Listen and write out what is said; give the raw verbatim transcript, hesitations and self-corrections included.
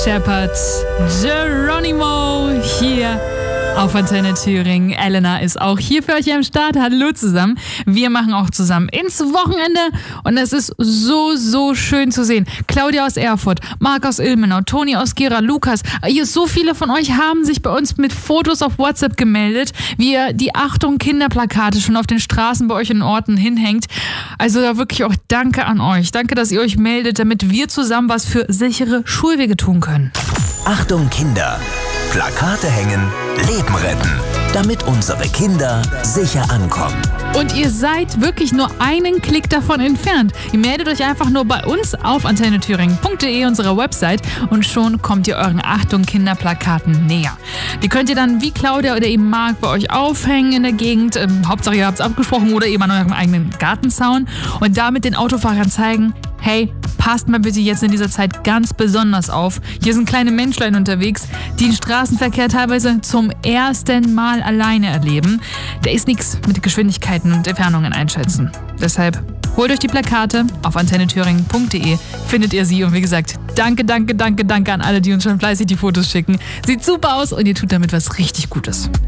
Shepherd, Geronimo hier auf Antenne Thüringen. Elena ist auch hier für euch am Start. Hallo zusammen. Wir machen auch zusammen ins Wochenende und es ist so, so schön zu sehen. Claudia aus Erfurt, Marc aus Ilmenau, Toni aus Gera, Lukas. Hier, so viele von euch haben sich bei uns mit Fotos auf WhatsApp gemeldet, wie ihr die Achtung Kinderplakate schon auf den Straßen bei euch in Orten hinhängt. Also da wirklich auch danke an euch. Danke, dass ihr euch meldet, damit wir zusammen was für sichere Schulwege tun können. Achtung Kinder! Plakate hängen, Leben retten, damit unsere Kinder sicher ankommen. Und ihr seid wirklich nur einen Klick davon entfernt. Ihr meldet euch einfach nur bei uns auf antenne thüringen punkt de, unserer Website, und schon kommt ihr euren Achtung Kinderplakaten näher. Die könnt ihr dann wie Claudia oder eben Marc bei euch aufhängen in der Gegend. Ähm, Hauptsache ihr habt es abgesprochen oder eben an eurem eigenen Gartenzaun und damit den Autofahrern zeigen, hey, passt mal bitte jetzt in dieser Zeit ganz besonders auf. Hier sind kleine Menschlein unterwegs, die den Straßenverkehr teilweise zum ersten Mal alleine erleben. Da ist nichts mit Geschwindigkeiten und Entfernungen einschätzen. Deshalb holt euch die Plakate auf antenne thüringen punkt de, findet ihr sie. Und wie gesagt, danke, danke, danke, danke an alle, die uns schon fleißig die Fotos schicken. Sieht super aus und ihr tut damit was richtig Gutes.